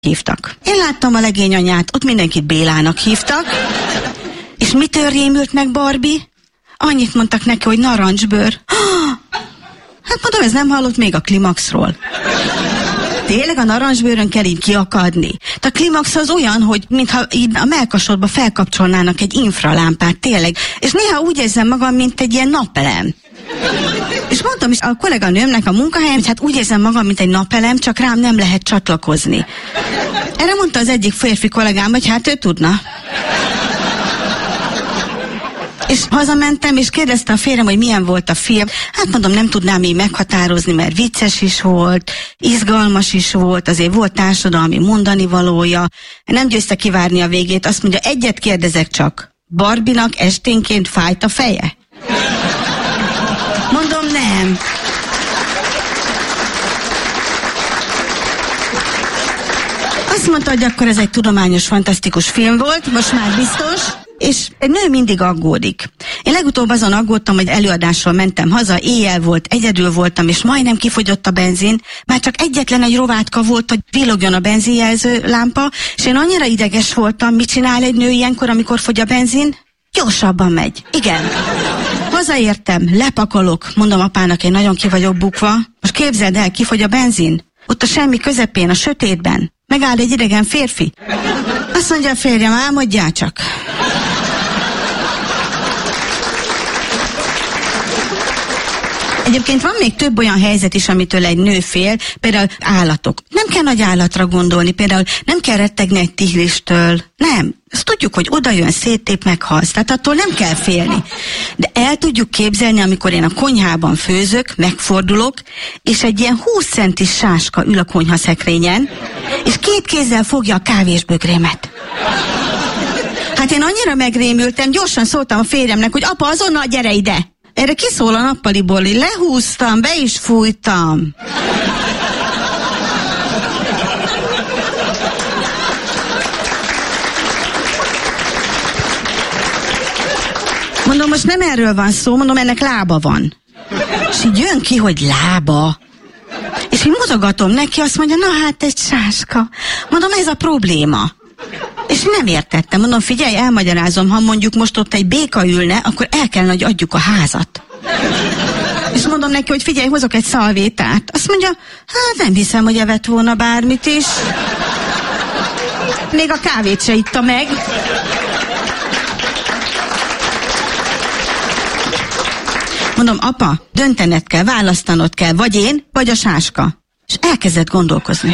hívtak. Én láttam a legény anyát, ott mindenkit Bélának hívtak. És mitől rémült meg Barbie? Annyit mondtak neki, hogy narancsbőr. Hát mondom, ez nem hallott még a klimaxról. Tényleg a narancsbőrön kell így kiakadni. De a klimax az olyan, hogy mintha így a mellkasodba felkapcsolnának egy infralámpát, tényleg. És néha úgy érzem magam, mint egy ilyen napelem. És mondtam is a kolléganőmnek a munkahelyen, hogy hát úgy érzem magam, mint egy napelem, csak rám nem lehet csatlakozni. Erre mondta az egyik férfi kollégám, hogy hát ő tudna. És hazamentem, és kérdezte a férjem, hogy milyen volt a film. Hát mondom, nem tudnám így meghatározni, mert vicces is volt, izgalmas is volt, azért volt társadalmi mondani valója. Nem győzte kivárni a végét, azt mondja, egyet kérdezek csak. Barbinak esténként fájt a feje? Mondom, nem. Azt mondta, hogy akkor ez egy tudományos, fantasztikus film volt, most már biztos. És egy nő mindig aggódik. Én legutóbb azon aggódtam, hogy előadásról mentem haza, éjjel volt, egyedül voltam, és majdnem kifogyott a benzin. Már csak egyetlen egy rovátka volt, hogy villogjon a benzinjelző lámpa, és én annyira ideges voltam, mit csinál egy nő ilyenkor, amikor fogy a benzin? Gyorsabban megy. Igen. Hazaértem, lepakolok, mondom apának, én nagyon ki vagyok bukva. Most képzeld el, kifogy a benzin. Ott a semmi közepén, a sötétben. Megáll egy idegen férfi. Azt mondja a férjem, álmodjál csak. Egyébként van még több olyan helyzet is, amitől egy nő fél, például állatok. Nem kell nagy állatra gondolni, például nem kell rettegni egy tigristől. Nem. Azt tudjuk, hogy oda jön, széttép, meghalsz. Tehát attól nem kell félni. De el tudjuk képzelni, amikor én a konyhában főzök, megfordulok, és egy ilyen 20 centis sáska ül a konyhaszekrényen, és 2 kézzel fogja a kávésbögrémet. Hát én annyira megrémültem, gyorsan szóltam a férjemnek, hogy apa, azonnal gyere ide. Erre kiszól a nappaliból, lehúztam, be is fújtam. Mondom, most nem erről van szó, mondom, ennek lába van. És így jön ki, hogy lába. És én mutogatom neki, azt mondja, na hát egy sáska. Mondom, ez a probléma. És nem értettem, mondom, figyelj, elmagyarázom, ha mondjuk most ott egy béka ülne, akkor el kellene, hogy adjuk a házat. És mondom neki, hogy figyelj, hozok egy szalvétát. Azt mondja, hát nem hiszem, hogy evett volna bármit is. Még a kávét se itta meg. Mondom, apa, döntened kell, választanod kell, vagy én, vagy a sáska. És elkezdett gondolkozni.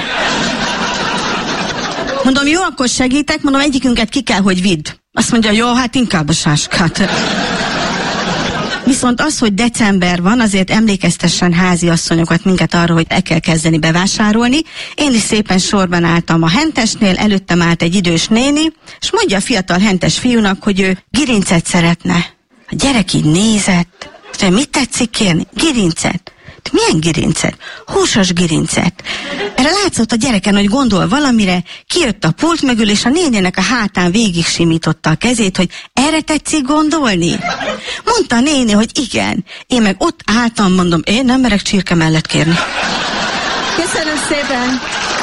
Mondom, jó, akkor segítek, mondom, egyikünket ki kell, hogy vidd. Azt mondja, jó, hát inkább a sáskát. Viszont az, hogy december van, azért emlékeztessen háziasszonyokat minket arra, hogy el kell kezdeni bevásárolni. Én is szépen sorban álltam a hentesnél, előttem állt egy idős néni, és mondja a fiatal hentes fiúnak, hogy ő girincet szeretne. A gyerek így nézett, azt mondja, mit tetszik kérni? Girincet. Milyen girincet? Húsos girincet. Erre látszott a gyereken, hogy gondol valamire, kijött a pult mögül, és a nénének a hátán végig simította a kezét, hogy erre tetszik gondolni? Mondta a néni, hogy igen. Én meg ott álltam, mondom, én nem merek csirke mellett kérni. Köszönöm szépen!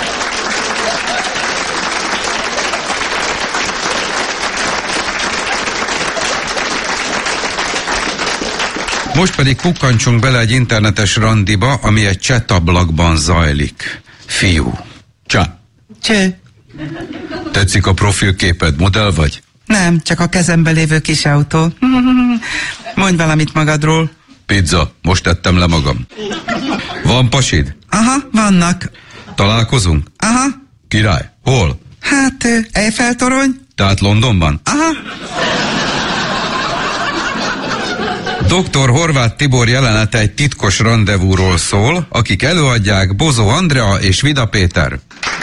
Most pedig pukkantsunk bele egy internetes randiba, ami egy csetablakban zajlik. Fiú. Csá. Cső. Tetszik a profilképed, modell vagy? Nem, csak a kezembe lévő kis autó. Mondj valamit magadról. Pizza, most tettem le magam. Van pasid? Aha, vannak. Találkozunk? Aha. Király, hol? Hát, Eiffel torony. Tehát Londonban? Aha. Dr. Horváth Tibor jelenete egy titkos randevúról szól, akik előadják Bozó Andrea és Vida Péter.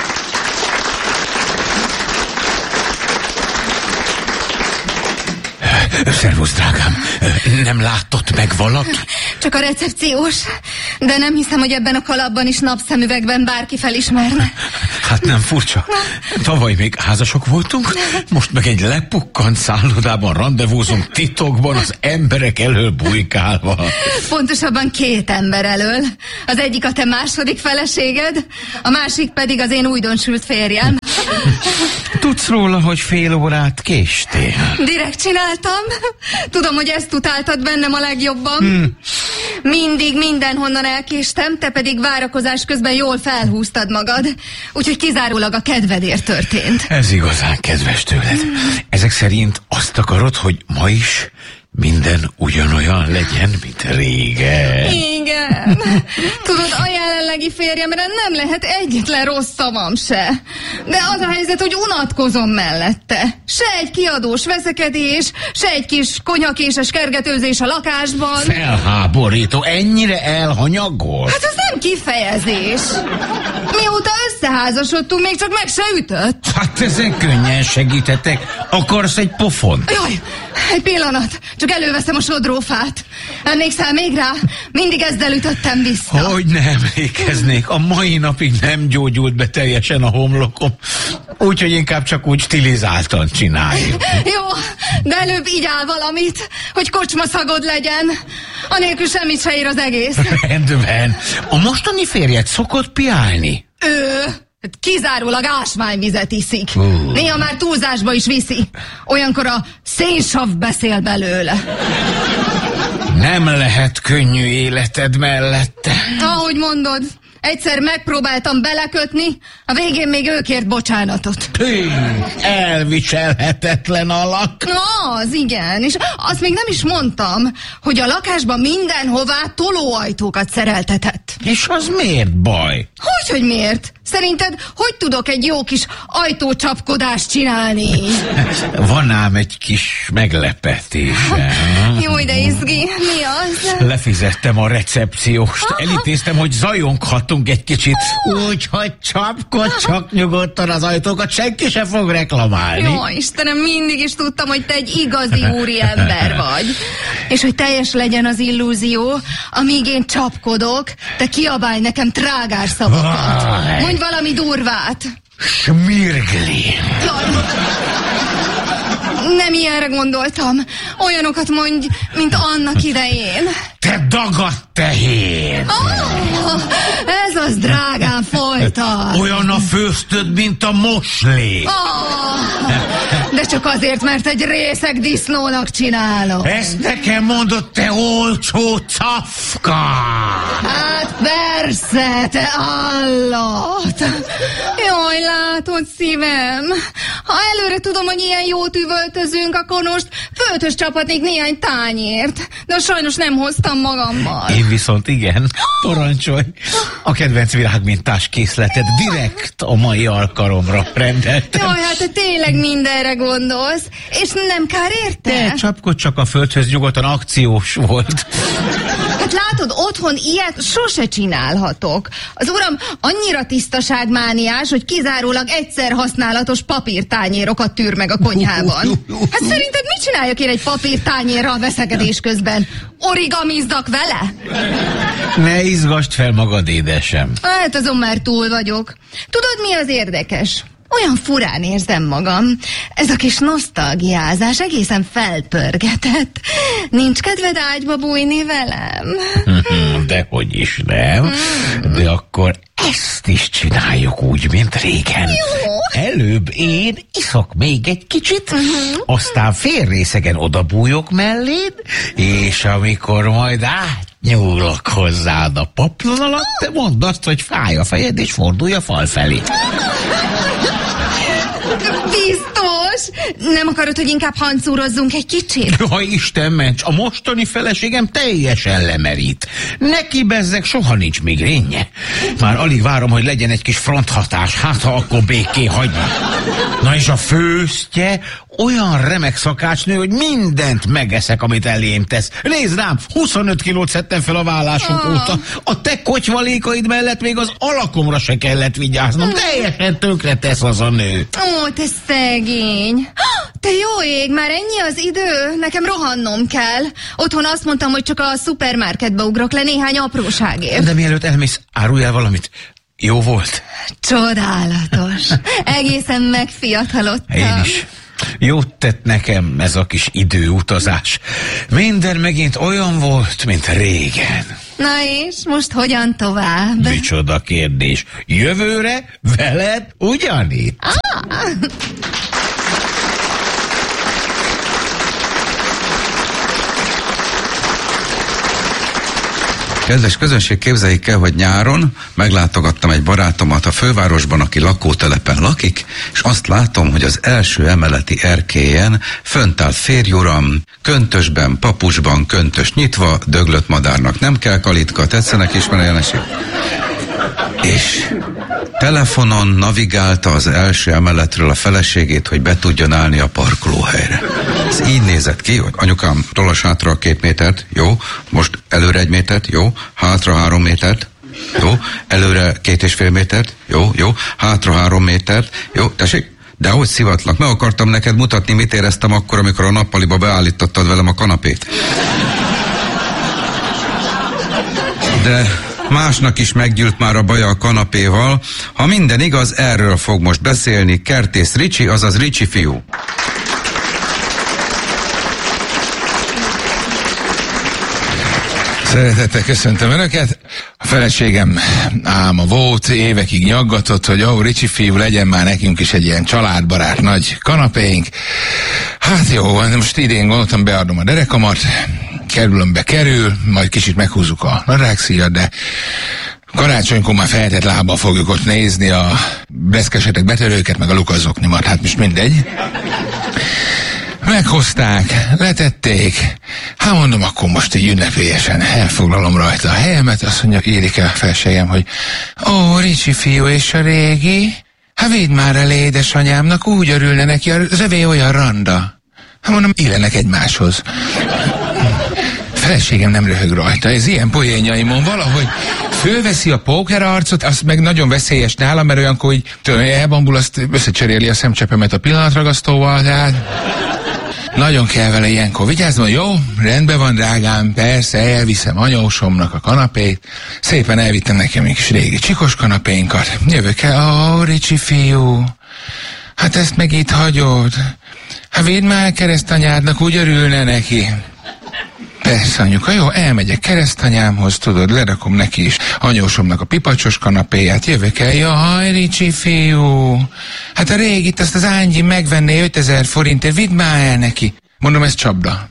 Szervusz, drágám. Nem látott meg valaki? Csak a recepciós. De nem hiszem, hogy ebben a kalapban is napszemüvegben bárki felismerne. Hát nem furcsa. Tavaly még házasok voltunk, most meg egy lepukkant szállodában randevúzunk titokban az emberek elől bujkálva. Pontosabban 2 ember elől. Az egyik a te második feleséged, a másik pedig az én újdonsült férjem. Tudsz róla, hogy fél órát késtél? Direkt csináltam. Tudom, hogy ezt utáltad bennem a legjobban. Mindig mindenhonnan elkéstem, te pedig várakozás közben jól felhúztad magad. Úgyhogy kizárólag a kedvedért történt. Ez igazán kedves tőled. Ezek szerint azt akarod, hogy ma is minden ugyanolyan legyen, mint régen. Igen. Tudod, a jelenlegi férjemre nem lehet egyetlen rossz szavam se. De az a helyzet, hogy unatkozom mellette. Se egy kiadós veszekedés, se egy kis konyhakéses kergetőzés a lakásban. Felháborító, ennyire elhanyagol? Hát ez nem kifejezés. Mióta összeházasodtunk, még csak meg se ütött. Hát ezen könnyen segíthetek. Akarsz egy pofon? Jaj, egy pillanat. Csak előveszem a sodrófát. Emlékszel még rá? Mindig ezzel ütöttem vissza. Hogy ne emlékeznék. A mai napig nem gyógyult be teljesen a homlokom. Úgyhogy inkább csak úgy stilizáltan csináljuk. Jó, de előbb igyál valamit, hogy kocsma szagod legyen. Anélkül semmit se ér az egész. Rendben. A mostani férjed szokott piálni? Kizárólag ásványvizet iszik. Néha már túlzásba is viszi. Olyankor a szénsav beszél belőle. Nem lehet könnyű életed mellette. Ahogy mondod, egyszer megpróbáltam belekötni, a végén még ő kért bocsánatot. Elviselhetetlen alak. Az igen, és azt még nem is mondtam, hogy a lakásban mindenhová tolóajtókat szereltetett. És az miért baj? Hogy miért? Szerinted hogy tudok egy jó kis ajtócsapkodást csinálni? Van ám egy kis meglepetése. Jó, de izgi, mi az? Lefizettem a recepcióst. Elintéztem, hogy zajonghatunk egy kicsit. Úgyhogy csapkodj csak nyugodtan az ajtókat, senki se fog reklamálni. Jó, Istenem, mindig is tudtam, hogy te egy igazi úriember vagy. És hogy teljes legyen az illúzió, amíg én csapkodok, te kiabálj nekem trágás szavakat. Mondj valami durvát. Smirgli. Nem ilyenre gondoltam. Olyanokat mondj, mint annak idején. Te dagadt tehén! Ez az, drágám, folytat. Olyan a főztöd, mint a moslék. De csak azért, mert egy részeg disznónak csinálom. Ezt nekem mondott, te olcsó cafka! Hát persze, te állat! Jaj, látod, szívem! Ha előre tudom, hogy ilyen jót üvöltözünk, akkor most földhöz csapatnék néhány tányért. De sajnos nem hoztam magammal. Én viszont igen, parancsolj. A kedvenc virágmintás készleted direkt a mai alkalomra rendeltem. Jaj, hát te tényleg mindenre gondolsz, és nem kár érte? Te csapkodj csak a földhöz, nyugodtan, akciós volt. Hát látod, otthon ilyet sose csinálhatok. Az uram annyira tisztaságmániás, hogy kizárólag egyszer használatos papírtányérokat tűr meg a konyhában. Hát szerinted mit csináljak én egy papírtányérral veszekedés közben? Origamizdak vele? Ne izgasd fel magad, édesem. Hát azon már túl vagyok. Tudod, mi az érdekes? Olyan furán érzem magam. Ez a kis nosztalgiázás egészen felpörgetett. Nincs kedved ágyba bújni velem? Dehogy is nem. De akkor ezt is csináljuk úgy, mint régen. Jó. Előbb én iszok még egy kicsit, aztán félrészegen odabújok melléd, és amikor majd átnyúlok hozzád a paplon alatt, te mondd azt, hogy fáj a fejed, és fordulj a fal felé. Biztos? Nem akarod, hogy inkább hancúrozzunk egy kicsit? Ha Isten ments, a mostani feleségem teljesen lemerít. Neki bezzeg soha nincs migrénye. Már alig várom, hogy legyen egy kis fronthatás, hát ha akkor békén hagyja. Na és a főztje olyan remek szakácsnő, hogy mindent megeszek, amit elém tesz. Nézd rám, 25 kilót szedtem fel a vállásunk óta. A te kotyvalékaid mellett még az alakomra se kellett vigyáznom. Teljesen tönkre tesz az a nő. Ó, te szegény. Te jó ég, már ennyi az idő? Nekem rohannom kell. Otthon azt mondtam, hogy csak a szupermarketbe ugrok le néhány apróságért. De mielőtt elmész, árulj el valamit. Jó volt? Csodálatos. Egészen megfiatalodtam. Én is. Jót tett nekem ez a kis időutazás. Minden megint olyan volt, mint régen. Na és most hogyan tovább? Micsoda kérdés. Jövőre veled ugyanitt? Kedves közönség, képzeljék el, hogy nyáron meglátogattam egy barátomat a fővárosban, aki lakótelepen lakik, és azt látom, hogy az első emeleti erkélyen fönt áll férjuram, köntösben, papusban, köntös nyitva, döglött madárnak nem kell kalitka, tetszenek ismerő jelenség. És telefonon navigálta az első emeletről a feleségét, hogy be tudjon állni a parkolóhelyre. Ez így nézett ki, hogy anyukám, tolass hátra 2 métert, jó, most előre 1 métert, jó, hátra 3 métert, jó, előre 2,5 métert, jó, hátra 3 métert, jó, tessék? De hogy szivatlak, meg akartam neked mutatni, mit éreztem akkor, amikor a nappaliba beállítottad velem a kanapét. De másnak is meggyűlt már a baja a kanapéval. Ha minden igaz, erről fog most beszélni Kertész Ricsi, azaz Ricsi fiú. Szeretettel köszöntöm Önöket. A feleségem álma volt, évekig nyaggatott, hogy Ricsi fiú, legyen már nekünk is egy ilyen családbarát nagy kanapénk. Hát jó, most idén gondoltam, beadom a derekamat, kerülömbe kerül, majd kicsit meghúzzuk a nadrágszíjat, de karácsonykor már feltett lábbal fogjuk ott nézni a breszkesetek, betörőket, meg a lukaszoknimat, hát most mindegy. Meghozták, letették, hát mondom, akkor most így ünnepélyesen elfoglalom rajta a helyemet, azt mondja, írik el a felségem, hogy Ricsi fiú és a régi, hát vidd már el édesanyámnak, úgy örülne neki, az övé olyan randa. Hát mondom, illenek egymáshoz. Feleségem nem röhög rajta, ez ilyen poénjaimon valahogy fölveszi a pókerarcot, az meg nagyon veszélyes nálam, mert olyankor így elbambul, azt összecseréli a szemcsepemet a pillanatragasztóval, tehát nagyon kell vele ilyenkor vigyázni, jó, rendben van, drágám, persze, elviszem anyósomnak a kanapét, szépen elvittem nekem egy kis régi csikos kanapénkat, jövök el, Ricsi fiú, hát ezt meg itt hagyod, hát vidd már keresztanyádnak, úgy örülne neki. Persze, anyuka, jó, elmegyek keresztanyámhoz, tudod, lerakom neki is anyósomnak a pipacsos kanapéját, jövök el, jaj, Ricsi fiú, hát a régit azt az Ángyi megvenné 5000 forintért, vidd már el neki. Mondom, ez csapda.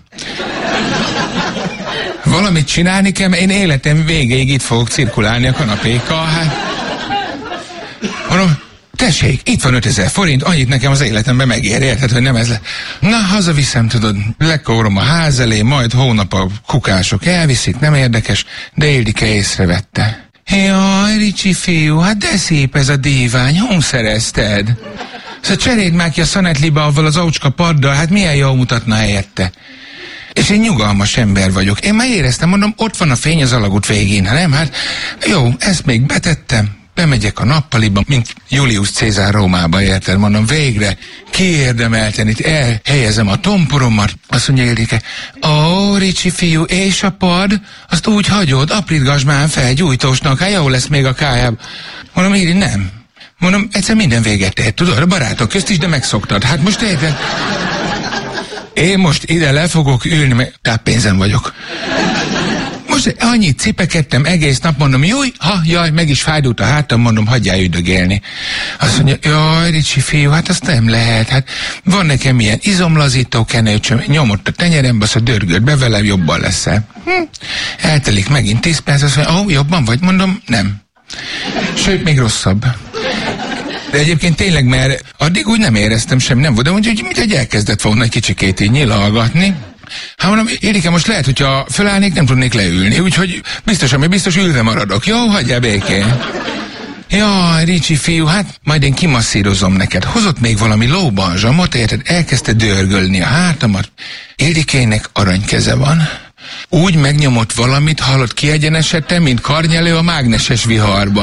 Valamit csinálni kell, én életem végéig itt fogok cirkulálni a kanapékkal, hát. Mondom, tessék, itt van 5000 forint, annyit nekem az életemben megér, érted, hogy nem ez le. Na, hazaviszem, tudod, lekórom a ház elé, majd hónap a kukások elviszik, nem érdekes, de Ildike észrevette. Jaj, Ricsi fiú, hát de szép ez a dívány, hol szerezted? Szóval cseréld már ki a szanetliba avval az aucska paddal, hát milyen jól mutatna helyette. És én nyugalmas ember vagyok. Én már éreztem, mondom, ott van a fény az alagút végén, ha nem? Hát jó, ezt még betettem. Bemegyek a nappaliba, mint Julius Cézár Rómába, érted? Mondom, végre kiérdemelten itt elhelyezem a tomporomat. Azt mondja Ildike, Ricsi fiú, és a pad, azt úgy hagyod, aprítgass már fel gyújtósnak, hát jó lesz még a kájába. Mondom, Iri, nem. Mondom, egyszer minden véget ért, tudod, a barátok közt is, de megszoktad. Hát most érted? Én most ide le fogok ülni, mert táppénzen vagyok. Most annyit cipekedtem egész nap, mondom, jaj, meg is fájdult a hátam, mondom, hagyjál üldögélni. Azt mondja, jaj, Ricsi fiú, hát azt nem lehet, hát van nekem ilyen izomlazító kenőcsöm, nyomott a tenyerembe, azt a dörgölt be velem, jobban leszel. Eltelik megint 10 perc, azt mondja, jobban vagy? Mondom, nem. Sőt, még rosszabb. De egyébként tényleg, mert addig úgy nem éreztem semmi, nem volt, de mondjuk, mint elkezdett volna egy kicsikét így nyilalgatni. Hát mondom, Érike, most lehet, hogyha fölállnék, nem tudnék leülni, úgyhogy biztos ülve maradok. Jó, hagyjál békén. Jaj, Ricsi fiú, hát majd én kimasszírozom neked. Hozott még valami lóbanzsamot, érted? Elkezdte dörgölni a hátamat. Érikének aranykeze van. Úgy megnyomott valamit, hallott, kiegyenesedtem, mint karnyelő a mágneses viharba.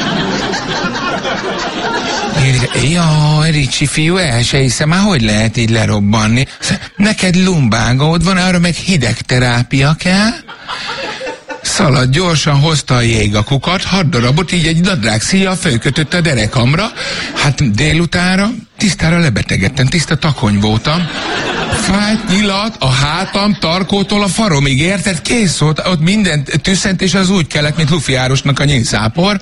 Jaj, Ricsi fiú, el se hiszem, már hogy lehet így lerobbanni? Neked lumbágód van, arra meg hidegterápia kell? Szaladt gyorsan, hozta a jégakukat, 6 darabot, így egy nadrág szíjjal fölkötött a derekamra. Hát délutánra tisztára lebetegedtem, tiszta takony voltam. Fájt, nyilat, a hátam, tarkótól a faromig, érted? Kész volt, ott minden tüsszent, és az úgy kellett, mint Luffy Árosnak a nyílszápor.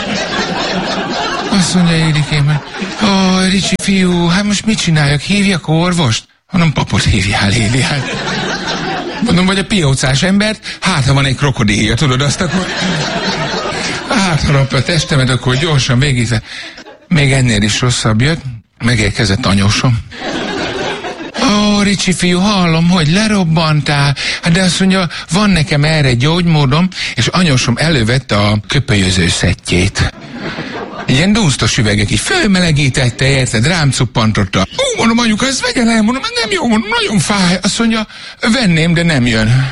Azt mondja Érikém, hogy Ricsi fiú, hát most mit csináljak, hívjak orvost? Mondom, papot hívjál, Évi, mondom, vagy a piócás embert, hát ha van egy krokodilja, tudod, azt akkor... Átharapja a testemet, akkor gyorsan végig. Még ennél is rosszabb jött, megérkezett anyósom. Ó, Ricsi fiú, hallom, hogy lerobbantál, de azt mondja, van nekem erre gyógymódom, és anyósom elővette a köpölyöző szettjét. Ilyen dunsztos üvegek, így fölmelegítette, érted, rám cuppantotta. Mondom, anyuka, ezt vegyen el, mondom, nem jó, mondom, nagyon fáj. Azt mondja, venném, de nem jön.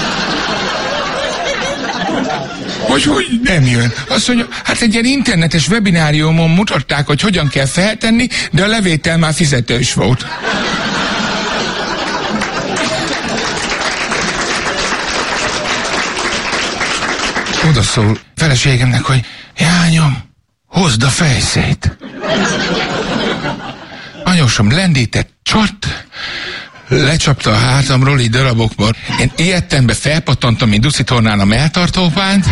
Hogy nem jön? Azt mondja, hát egy ilyen internetes webináriumon mutatták, hogy hogyan kell feltenni, de a levétel már fizetős volt. Oda szól feleségemnek, hogy jányom, hozd a fejszét. Anyósom lendített, csat, lecsapta a hátamról így darabokban. Én ilyettembe felpattantam, mint Duszitornán a melltartópánt.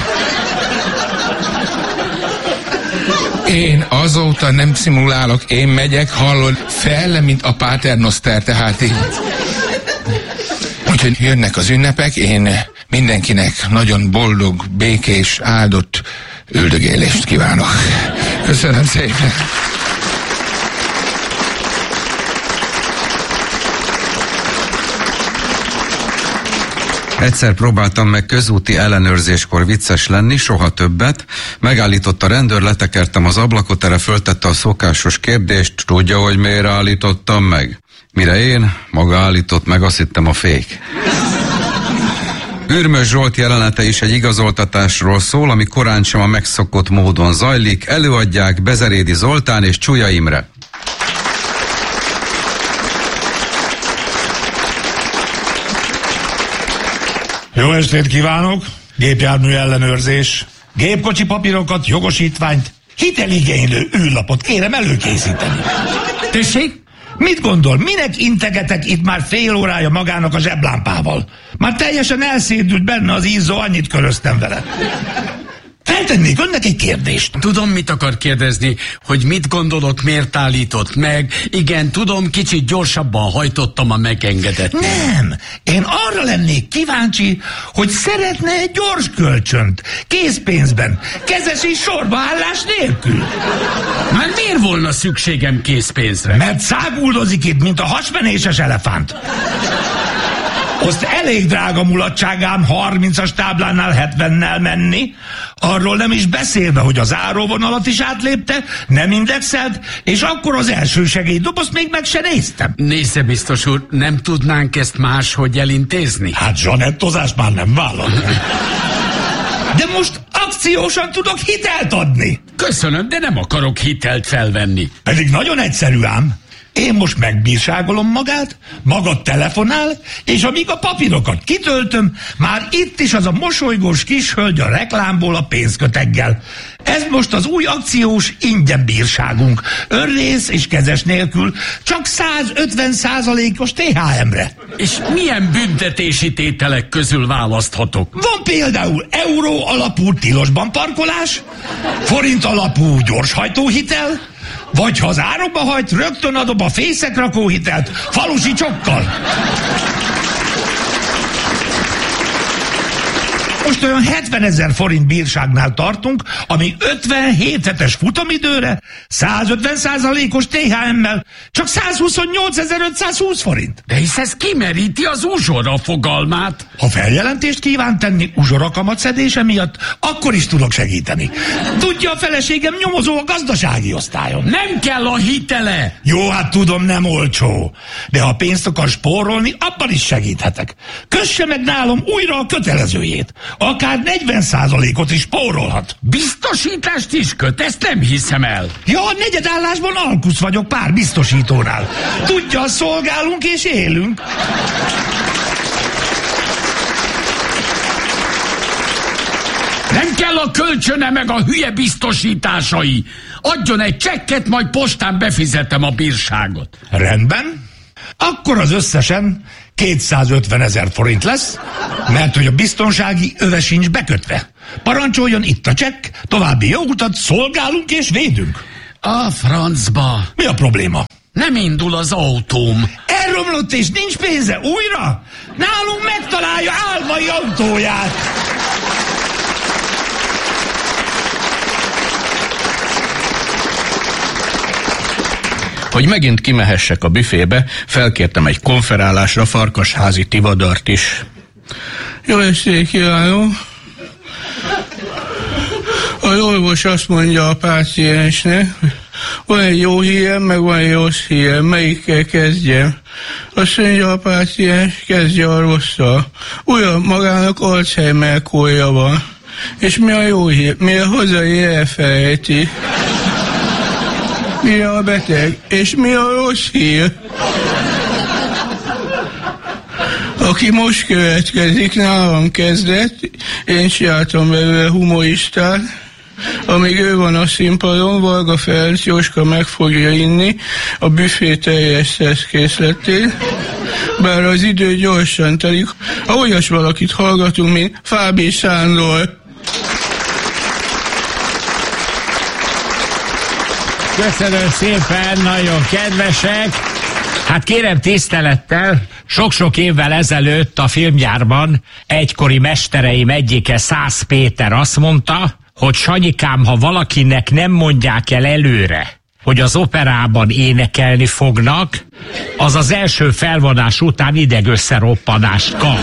Én azóta nem szimulálok, én megyek, hallod, felle, mint a Paternoster, tehát így. Úgyhogy jönnek az ünnepek, én mindenkinek nagyon boldog, békés, áldott üldögélést kívánok. Köszönöm szépen! Egyszer próbáltam meg közúti ellenőrzéskor vicces lenni, soha többet. Megállított a rendőr, letekertem az ablakot, erre föltette a szokásos kérdést, tudja, hogy miért állítottam meg? Mire én, maga állított meg, azt hittem a fék. Ürmös Zsolt jelenete is egy igazoltatásról szól, ami korán sem a megszokott módon zajlik. Előadják Bezerédi Zoltán és Csúlya Imre. Jó estét kívánok! Gépjármű ellenőrzés. Gépkocsi papírokat, jogosítványt, hiteligénylő űrlapot kérem előkészíteni. Tessék? Mit gondol, minek integetek itt már fél órája magának a zseblámpával? Már teljesen elszédült benne az izzó, annyit köröztem vele. Feltennék önnek egy kérdést. Tudom, mit akar kérdezni, hogy mit gondolok, miért állított meg. Igen, tudom, kicsit gyorsabban hajtottam a megengedett. Nem, én arra lennék kíváncsi, hogy szeretne egy gyors kölcsönt, készpénzben, kezesi sorbaállás nélkül. Már miért volna szükségem készpénzre? Mert száguldozik itt, mint a hasmenéses elefánt. Azt elég drága mulatságám 30-as táblánál 70-nel menni, arról nem is beszélve, hogy az áróvonalat is átlépte, nem indexelt, és akkor az elsősegélydobozt még meg se néztem. Nézze, biztos úr, nem tudnánk ezt máshogy elintézni? Hát zsanettozást már nem vállal. De most akciósan tudok hitelt adni. Köszönöm, de nem akarok hitelt felvenni. Pedig nagyon egyszerű ám. Én most megbírságolom magát, maga telefonál, és amíg a papírokat kitöltöm, már itt is az a mosolygós kis hölgy a reklámból a pénzköteggel. Ez most az új akciós ingyen bírságunk. Önrész és kezes nélkül, csak 150%-os THM-re. És milyen büntetési tételek közül választhatok? Van például euró alapú tilosban parkolás, forint alapú gyorshajtóhitel, vagy ha az árokba hajt, rögtön adom a fészekrakóhitelt falusi csokkal. Most olyan 70 000 forint bírságnál tartunk, ami 57 hetes futamidőre, 150%-os THM-mel csak 128.520 forint. De hisz ez kimeríti az uzsora fogalmát. Ha feljelentést kíván tenni uzsora kamatszedése miatt, akkor is tudok segíteni. Tudja, a feleségem nyomozó a gazdasági osztályon. Nem kell a hitele. Jó, hát tudom, nem olcsó. De ha pénzt akar spórolni, abban is segíthetek. Kösse meg nálam újra a kötelezőjét. Akár 40%-ot is spórolhat. Biztosítást is köt? Ezt nem hiszem el. Ja, a negyedállásban alkusz vagyok pár biztosítónál. Tudja, szolgálunk és élünk. kell a kölcsöne meg a hülye biztosításai. Adjon egy csekket, majd postán befizetem a bírságot. Rendben. Akkor az összesen 250 000 forint lesz, mert hogy a biztonsági öve sincs bekötve. Parancsoljon itt a csekk, további jó utat, szolgálunk és védünk. A francba. Mi a probléma? Nem indul az autóm. Elromlott és nincs pénze újra? Nálunk megtalálja álmai autóját. Hogy megint kimehessek a büfébe, felkértem egy konferálásra Farkasházi Tivadart is. Jó estét kívánok! Az orvos azt mondja a páciensnek, van egy jó hírem, meg van egy rossz hírem, melyikkel kezdjem? Azt mondja a páciens, kezdje a rosszal. Ugyan magának Alzheimer kórja van. És mi a jó hír? Mire hazaér elfelejti. Mi a beteg? És mi a rossz hír? Aki most következik, nálam kezdett, én csináltam belőle humoristát. Amíg ő van a színpadon, Varga Ferenc Jóska meg fogja inni a büfé teljes szerszkészletét. Bár az idő gyorsan telik, ha olyas valakit hallgatunk, mint Fábi Sándor. Köszönöm szépen, nagyon kedvesek. Hát kérem tisztelettel, sok-sok évvel ezelőtt a filmgyárban egykori mestereim egyike, Szász Péter azt mondta, hogy Sanyikám, ha valakinek nem mondják el előre, hogy az operában énekelni fognak, az az első felvonás után idegösszeroppanást kap.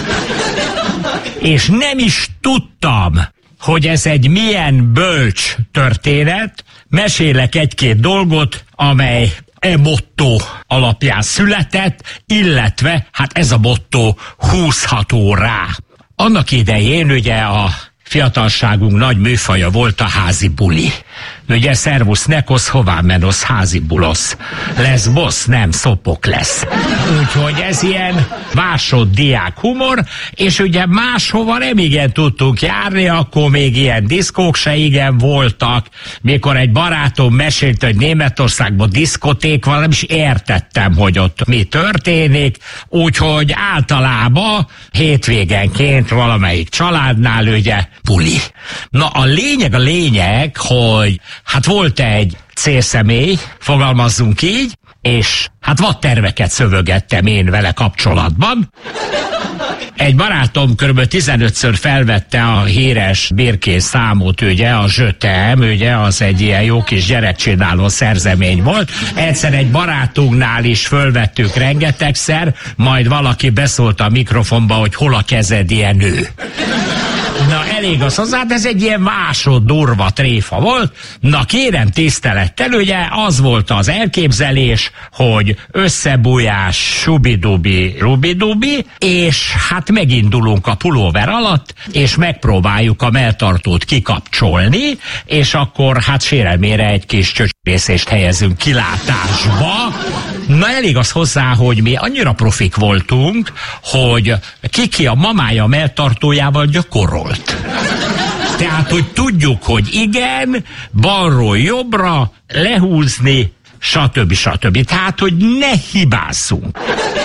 És nem is tudtam, hogy ez egy milyen bölcs történet. Mesélek egy-két dolgot, amely motto alapján született, illetve hát ez a motto húzható rá. Annak idején ugye a fiatalságunk nagy műfaja volt a házi buli. Ugye szervusz nekosz, hová menosz, házi bulosz. Lesz boss, nem szopok lesz. Úgyhogy ez ilyen másoddiák humor, és ugye máshova nem igen tudtunk járni, akkor még ilyen diszkók se igen voltak. Mikor egy barátom mesélt, hogy Németországban diszkoték van, nem is értettem, hogy ott mi történik, úgyhogy általában hétvégenként valamelyik családnál ugye buli. Na a lényeg, hogy hát volt egy célszemély, fogalmazzunk így, és hát vadterveket szövögettem én vele kapcsolatban. Egy barátom kb. 15-ször felvette a híres Birkés számot, ugye, a Zsötem, ugye, az egy ilyen jó kis gyerekcsináló szerzemény volt. Egyszer egy barátunknál is fölvettük rengetegszer, majd valaki beszólt a mikrofonba, hogy hol a kezed, ilyen nő. Na elég az hozzá, de ez egy ilyen másod durva tréfa volt. Na kérem tisztelettel, ugye az volt az elképzelés, hogy összebújás, subidubi, rubidubi, és hát megindulunk a pulóver alatt, és megpróbáljuk a melltartót kikapcsolni, és akkor hát sérelmére egy kis csöcsrészést helyezünk kilátásba. Na elég az hozzá, hogy mi annyira profik voltunk, hogy Kiki a mamája melltartójával gyakorolt. Tehát, hogy tudjuk, hogy igen, balról jobbra, lehúzni, stb. Tehát, hogy ne hibázzunk.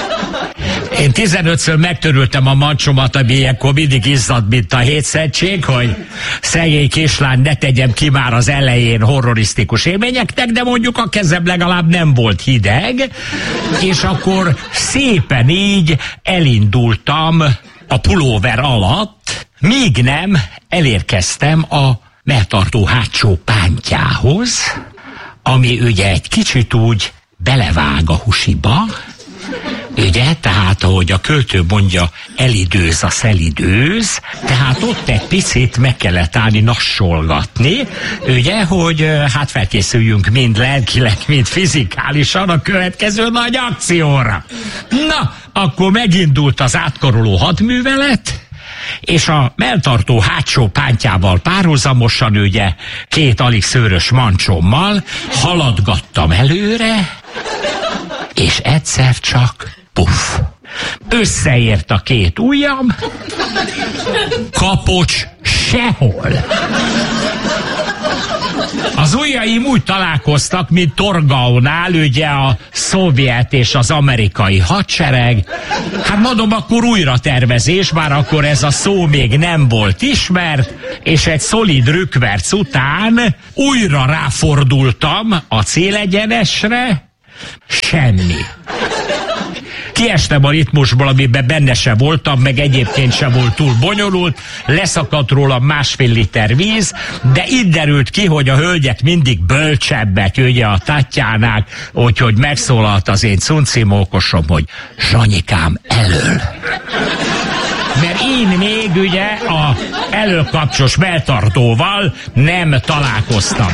Én 15-ször megtörültem a mancsomat, ami ilyenkor mindig izzadt, mint a hétszentség, hogy szegény kislány ne tegyem ki már az elején horrorisztikus élményeknek, de mondjuk a kezem legalább nem volt hideg, és akkor szépen így elindultam a pulóver alatt, míg nem elérkeztem a melltartó hátsó pántjához, ami ugye egy kicsit úgy belevág a husiba, ugye, tehát ahogy a költő mondja, elidőz a szelidőz, tehát ott egy picit meg kellett állni, nassolgatni, ugye, hogy hát felkészüljünk mind lelkileg, mind fizikálisan a következő nagy akcióra. Na, akkor megindult az átkaroló hadművelet, és a melltartó hátsó pántjával párhuzamosan ugye két alig szőrös mancsommal haladgattam előre, és egyszer csak puff, összeért a két ujjam, kapocs Sehol. Az ujjaim úgy találkoztak, mint Torgaunál, ugye a szovjet és az amerikai hadsereg. Hát mondom, akkor újra tervezés, bár akkor ez a szó még nem volt ismert, és egy szolid rükverc után újra ráfordultam a célegyenesre, semmi. Kiestem a ritmusból, amiben benne se voltam, meg egyébként se volt túl bonyolult, leszakadt róla 1,5 liter víz, de itt derült ki, hogy a hölgyek mindig bölcsebbek, ugye a Tatjánák, úgyhogy megszólalt az én cuncimókosom, hogy Zsanyikám, elől. Mert én még ugye a elölkapcsos melltartóval nem találkoztam.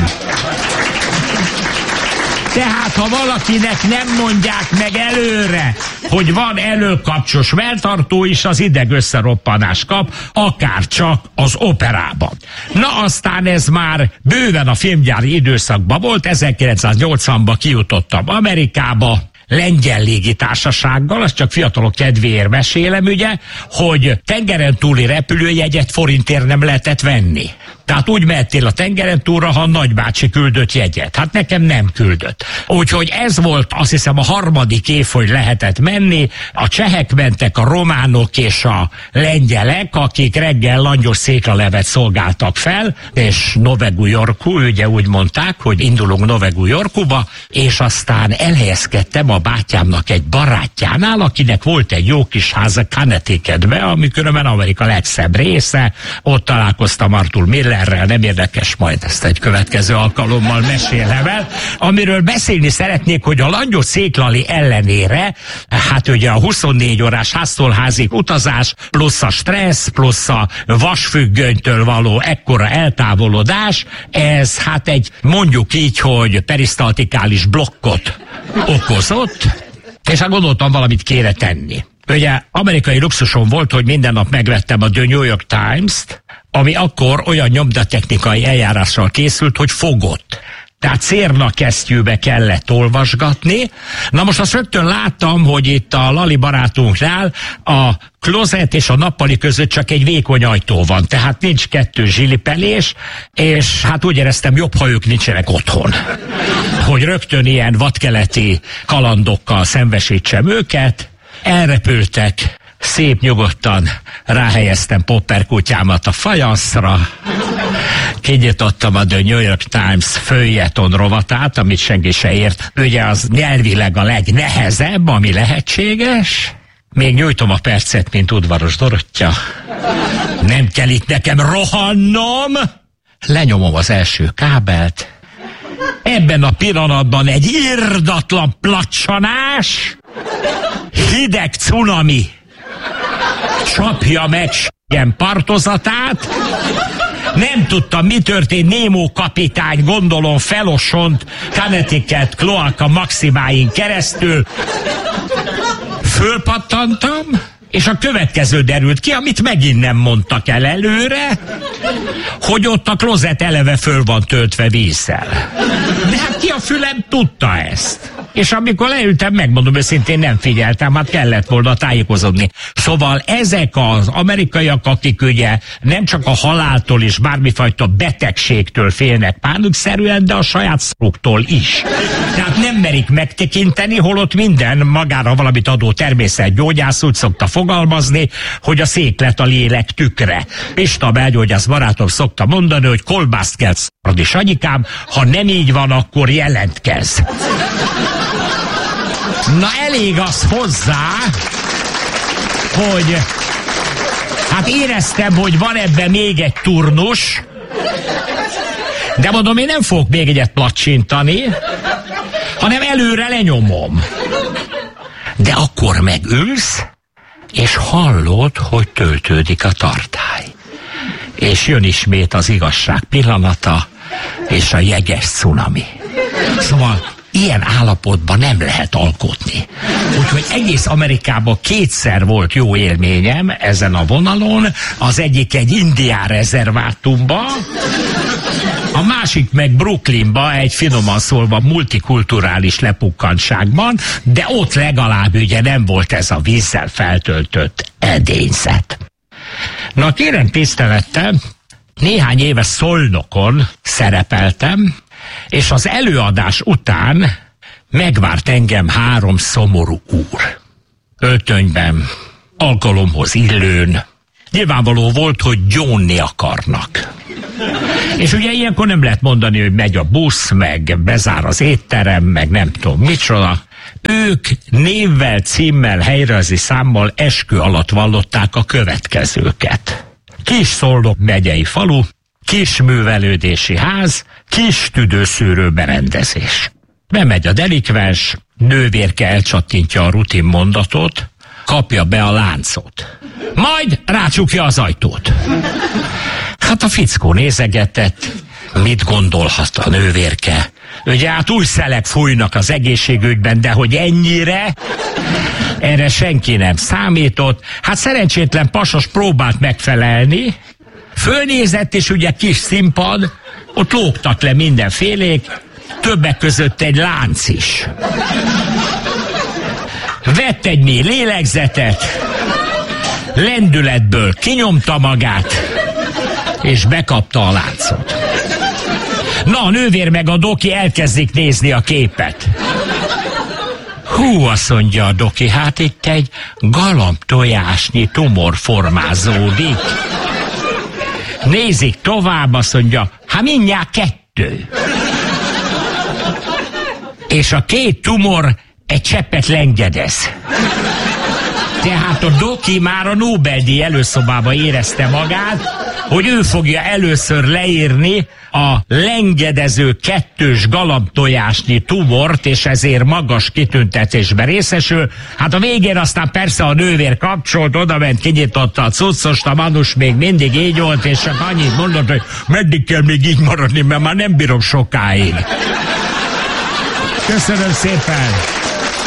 Tehát, ha valakinek nem mondják meg előre, hogy van elölkapcsos melltartó is, az idegösszeroppanás kap, akár csak az operában. Na aztán ez már bőven a filmgyári időszakban volt, 1980-ban kijutottam Amerikába, lengyel légitársasággal, azt csak fiatalok kedvéért mesélem, ugye, hogy tengeren túli repülőjegyet forintért nem lehetett venni. Tehát úgy mehettél a tengeren túlra, ha a nagybácsi küldött jegyet. Hát nekem nem küldött. Úgyhogy ez volt, azt hiszem, a 3. év, hogy lehetett menni. A csehek mentek, a románok és a lengyelek, akik reggel langyos széklalevet szolgáltak fel, és Novegu Jorku, ugye úgy mondták, hogy indulunk Novegu Jorkuba, és aztán elhelyezkedtem a bátyámnak egy barátjánál, akinek volt egy jó kis háza Connecticutbe, ami különben Amerika legszebb része. Ott találkoztam Arthur Millerrel, nem érdekes, majd ezt egy következő alkalommal mesélem el. Amiről beszélni szeretnék, hogy a langyos széklali ellenére, hát ugye a 24 órás háztól házig utazás, plusz a stressz, plusz a vasfüggönytől való ekkora eltávolodás, ez hát egy, mondjuk így, hogy perisztaltikális blokkot okozott, és hát gondoltam, valamit kéne tenni. Ugye amerikai luxusom volt, hogy minden nap megvettem a The New York Times-t, ami akkor olyan nyomdatechnikai eljárással készült, hogy fogott. Tehát cérnakesztyűbe kellett olvasgatni. Na most azt rögtön láttam, hogy itt a Lali barátunknál a klozet és a nappali között csak egy vékony ajtó van, tehát nincs 2 zsilipelés, és hát úgy éreztem, jobb, ha ők nincsenek otthon. Hogy rögtön ilyen vadkeleti kalandokkal szembesítsem őket, elrepültek, szép nyugodtan ráhelyeztem Popper kutyámat a fajaszra, kinyitottam a The New York Times feuilleton rovatát, amit senki se ért. Ugye az nyelvileg a legnehezebb, ami lehetséges. Még nyújtom a percet, mint udvaros Dorottya. Nem kell itt nekem rohannom. Lenyomom az első kábelt. Ebben a pillanatban egy irdatlan placsanás, hideg cunami csapja meg s***en partozatát. Nem tudtam, mi történt. Nemo kapitány, gondolom, felosont Connecticut kloaka maximáin keresztül. Fölpattantam, és a következő derült ki, amit megint nem mondtak el előre, hogy ott a klozet eleve föl van töltve vízzel. De hát ki a fülem tudta ezt? És amikor leültem, megmondom őszintén, nem figyeltem, hát kellett volna tájékozódni. Szóval ezek az amerikaiak, akik ugye nem csak a haláltól és bármifajta betegségtől félnek pánikszerűen, de a saját szaruktól is. Tehát nem merik megtekinteni, holott minden magára valamit adó természetgyógyász úgy szokta fogalmazni, hogy a széklet a lélek tükre. Pista belgyógyász barátom szokta mondani, hogy kolbászt kell szarni, Sanyikám, ha nem így van, akkor jelentkezz. Na elég az hozzá, hogy hát éreztem, hogy van ebben még egy turnus, de mondom, én nem fogok még egyet placsintani, hanem előre lenyomom. De akkor megülsz, és hallod, hogy töltődik a tartály. És jön ismét az igazság pillanata, és a jeges cunami. Szóval ilyen állapotban nem lehet alkotni. Úgyhogy egész Amerikában 2-szer volt jó élményem ezen a vonalon. Az egyik egy indián rezervátumba, a másik meg Brooklynba, egy finoman szólva multikulturális lepukkantságban, de ott legalább ugye nem volt ez a vízzel feltöltött edényzet. Na kérem tisztelettel, néhány éve Szolnokon szerepeltem, és az előadás után megvárt engem 3 szomorú úr. Öltönyben, alkalomhoz illőn. Nyilvánvaló volt, hogy gyónni akarnak. És ugye ilyenkor nem lehet mondani, hogy megy a busz, meg bezár az étterem, meg nem tudom micsoda. Ők névvel, címmel, helyrajzi számmal eskü alatt vallották a következőket. Kis-Szolnok megyei falu, kis művelődési ház, kis tüdőszűrő berendezés. Bemegy a delikvens, nővérke elcsattintja a rutin mondatot, kapja be a láncot. Majd rácsukja az ajtót. Hát a fickó nézegetett, mit gondolhat a nővérke? Ugye hát új szelek fújnak az egészségügyben, de hogy ennyire? Erre senki nem számított. Hát szerencsétlen pasas próbált megfelelni, fölnézett, és ugye kis színpad, ott lógtak le mindenfélék, többek között egy lánc is. Vett egy mély lélegzetet, lendületből kinyomta magát, és bekapta a láncot. Na, a nővér meg a doki elkezdik nézni a képet. Hú, azt mondja a doki, hát itt egy galambtojásnyi tumor formázódik. Nézik tovább, azt mondja, hát mindjárt 2. És a 2 tumor egy cseppet lengedez. Tehát a doki már a Nobel-díj előszobába érezte magát, hogy ő fogja először leírni a lengedező 2-s galambtojásnyi tumort, és ezért magas kitüntetésben részesül. Hát a végén aztán persze a nővér kapcsolt, odament, kinyitotta a cuccost, a manus még mindig így volt, és csak annyit mondott, hogy meddig kell még így maradni, mert már nem bírom sokáig. Köszönöm szépen!